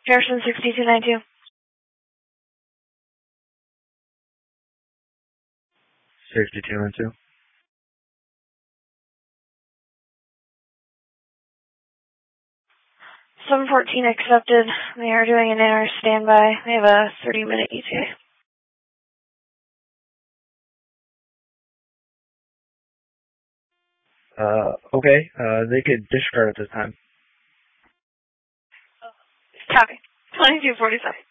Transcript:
Harrison 6292. 6292. 714 accepted. They are doing an inner standby. They have a 30-minute ETA. Okay. They could discard at this time. Copy. 2247.